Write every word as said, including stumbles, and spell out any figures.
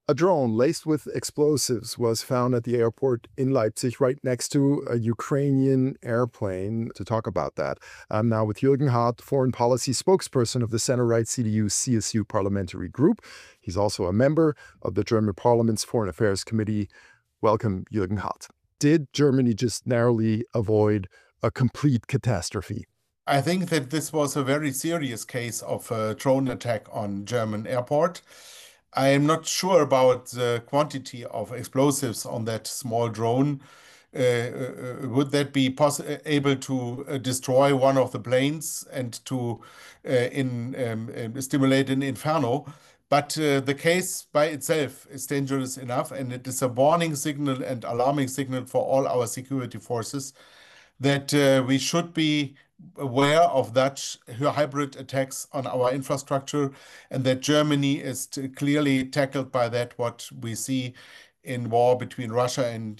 A drone laced with explosives was found at the airport in Leipzig, right next to a Ukrainian airplane. To talk about that, I'm now with Jürgen Hart, foreign policy spokesperson of the center-right C D U C S U parliamentary group. He's also a member of the German Parliament's Foreign Affairs Committee. Welcome, Jürgen Hart. Did Germany just narrowly avoid a complete catastrophe? I think that this was a very serious case of a drone attack on German airport. I am not sure about the quantity of explosives on that small drone. Uh, uh, would that be able to uh, destroy one of the planes and to uh, in, um, um, stimulate an inferno? But uh, the case by itself is dangerous enough, and it is a warning signal and alarming signal for all our security forces that uh, we should be aware of that hybrid attacks on our infrastructure, and that Germany is clearly tackled by that, what we see in war between Russia and